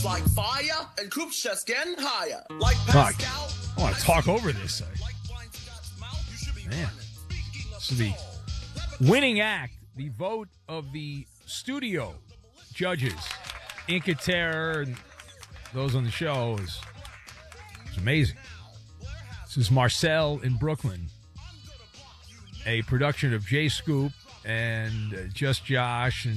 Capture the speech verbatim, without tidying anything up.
like fire and Coop's just getting higher. Like Fuck. Pascal. I want to talk over this. Man. So the winning act, the vote of the studio judges, Inca Terror, and those on the show is, is amazing. This is Marcel in Brooklyn, a production of J Scoop and uh, Just Josh and